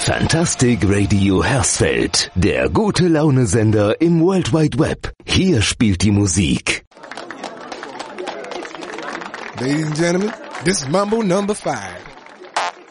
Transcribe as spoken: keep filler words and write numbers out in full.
Fantastic Radio Hersfeld, der gute Laune-Sender im World Wide Web. Hier spielt die Musik. Ladies and gentlemen, this is Mambo number five.